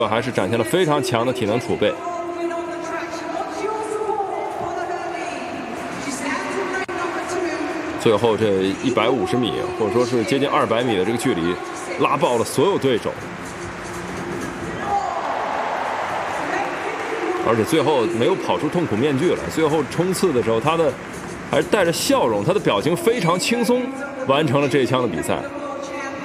还是展现了非常强的体能储备。最后这150米，或者说是接近200米的这个距离，拉爆了所有对手。而且最后没有跑出痛苦面具来，最后冲刺的时候，他的还是带着笑容，他的表情非常轻松，完成了这一枪的比赛。